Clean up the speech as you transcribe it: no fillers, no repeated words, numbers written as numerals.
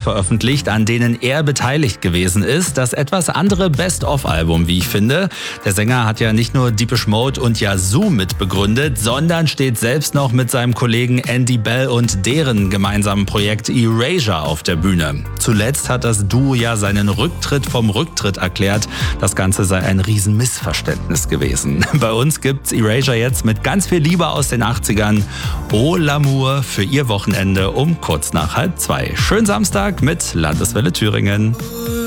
veröffentlicht, an denen er beteiligt gewesen ist. Das etwas andere Best-of-Album, wie ich finde. Der Sänger hat ja nicht nur Depeche Mode und Yazoo mitbegründet, sondern steht selbst noch mit seinem Kollegen Andy Bell und deren gemeinsamen Projekt Erasure auf der Bühne. Zuletzt hat das Duo ja seinen Rücktritt vom Rücktritt erklärt. Das Ganze sei ein Riesenmissverständnis gewesen. Bei uns gibt's Erasure jetzt mit ganz viel Liebe aus den 80ern. Oh L'amour für ihr Wochenende um kurz nach 1:30. Schönen Samstag mit Landeswelle Thüringen.